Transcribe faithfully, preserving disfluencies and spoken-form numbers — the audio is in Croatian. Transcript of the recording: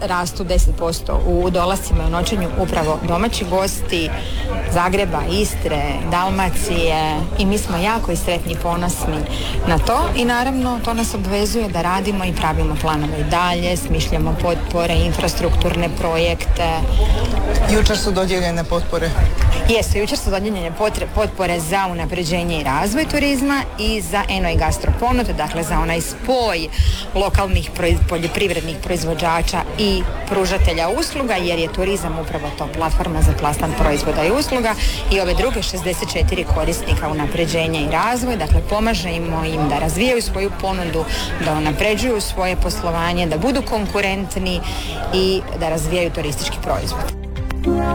rastu deset posto u dolascima i u noćenju upravo domaći gosti Zagreba, Istre, Dalmacije i mi smo jako i sretni i ponosni na to i naravno to nas obvezuje da radimo i pravimo planove i dalje, smišljamo potpore, infrastrukturne projekte. Jučer su dodijeljene potpore. Jesu, jučer su dodijeljene potpore za unapređenje i razvoj turizma i za eno i gastro ponude, dakle za onaj spoj lokalnih poljoprivrednih proizvođača i pružatelja usluga, jer je turizam upravo to platforma za plasman proizvoda i usluga i ove druge šezdeset četiri korisnika unapređenja i razvoj, dakle pomažemo im da razvijaju svoju ponudu, da unapređuju svoje poslovanje, da budu konkurentni i da razvijaju turistički proizvod.